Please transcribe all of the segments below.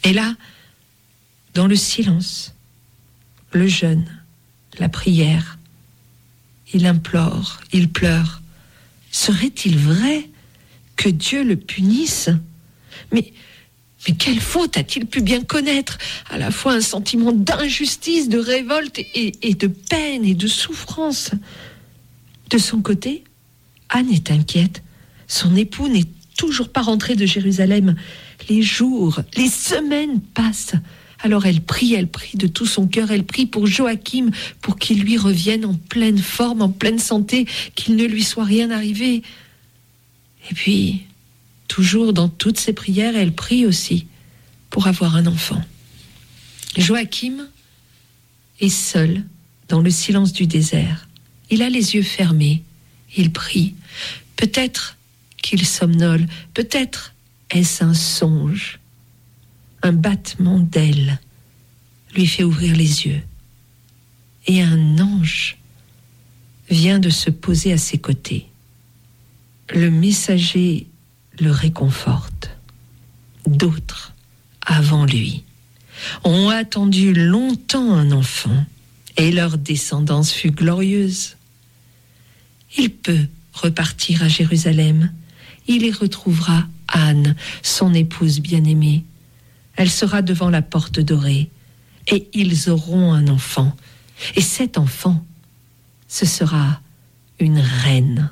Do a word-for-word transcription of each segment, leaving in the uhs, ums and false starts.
Et là, dans le silence, le jeûne, la prière, il implore, il pleure. Serait-il vrai que Dieu le punisse ? Mais, mais quelle faute a-t-il pu bien connaître ? À la fois un sentiment d'injustice, de révolte et, et de peine et de souffrance. De son côté, Anne est inquiète. Son époux n'est toujours pas rentré de Jérusalem. Les jours, les semaines passent. Alors elle prie, elle prie de tout son cœur, elle prie pour Joachim, pour qu'il lui revienne en pleine forme, en pleine santé, qu'il ne lui soit rien arrivé. Et puis, toujours dans toutes ses prières, elle prie aussi pour avoir un enfant. Joachim est seul dans le silence du désert. Il a les yeux fermés, il prie. Peut-être qu'il somnole, peut-être est-ce un songe. Un battement d'ailes lui fait ouvrir les yeux. Et un ange vient de se poser à ses côtés. Le messager le réconforte. D'autres, avant lui, ont attendu longtemps un enfant, et leur descendance fut glorieuse. Il peut repartir à Jérusalem. Il y retrouvera Anne, son épouse bien-aimée. Elle sera devant la porte dorée, et ils auront un enfant. Et cet enfant, ce sera une reine.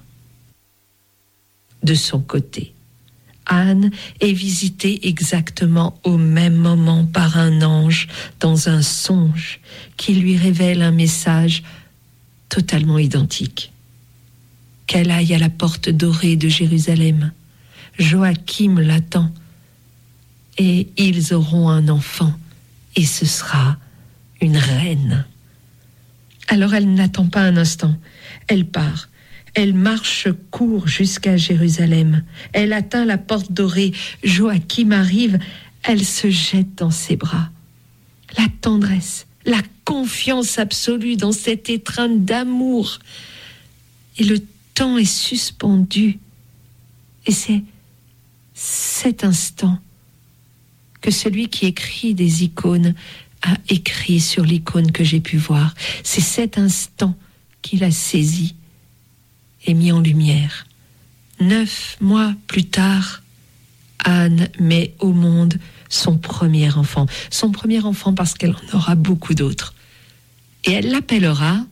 De son côté, Anne est visitée exactement au même moment par un ange dans un songe qui lui révèle un message totalement identique. Qu'elle aille à la porte dorée de Jérusalem. Joachim l'attend. Et ils auront un enfant, et ce sera une reine. Alors elle n'attend pas un instant, elle part, elle marche court jusqu'à Jérusalem, elle atteint la porte dorée, Joachim arrive, elle se jette dans ses bras. La tendresse, la confiance absolue dans cette étreinte d'amour. Et le temps est suspendu, et c'est cet instant que celui qui écrit des icônes a écrit sur l'icône que j'ai pu voir. C'est cet instant qu'il a saisi et mis en lumière. Neuf mois plus tard, Anne met au monde son premier enfant. Son premier enfant parce qu'elle en aura beaucoup d'autres. Et elle l'appellera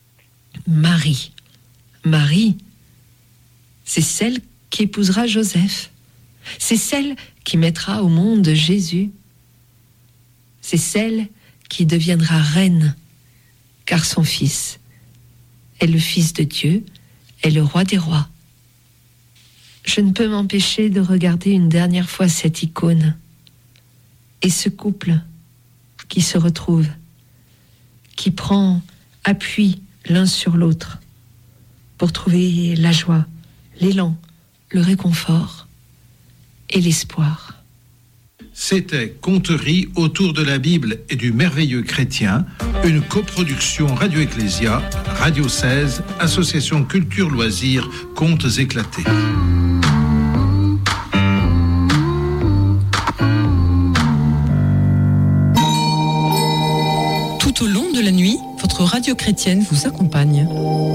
Marie. Marie, c'est celle qui épousera Joseph. C'est celle qui mettra au monde Jésus. C'est celle qui deviendra reine, car son fils est le Fils de Dieu, est le roi des rois. Je ne peux m'empêcher de regarder une dernière fois cette icône et ce couple qui se retrouve, qui prend appui l'un sur l'autre pour trouver la joie, l'élan, le réconfort et l'espoir. C'était Conteries autour de la Bible et du merveilleux chrétien, une coproduction Radio Ecclésia, Radio seize, Association Culture Loisirs, Contes éclatés. Tout au long de la nuit, votre radio chrétienne vous accompagne.